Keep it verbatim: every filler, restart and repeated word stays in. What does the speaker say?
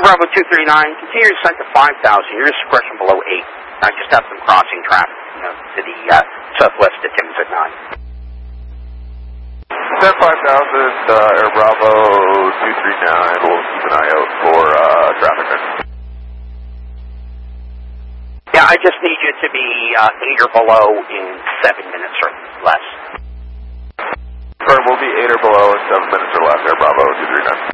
Bravo two three nine, continue to descent to five thousand. Your suppression below eight. I just have some crossing traffic, you know, to the uh, southwest of Timmins at nine. Descent five thousand, uh, Air Bravo two three nine. We'll keep an eye out for uh, traffic there. Yeah, I just need you to be uh, eight or below in seven minutes or less. Sorry, we'll be eight or below in seven minutes or less, Air Bravo two three nine.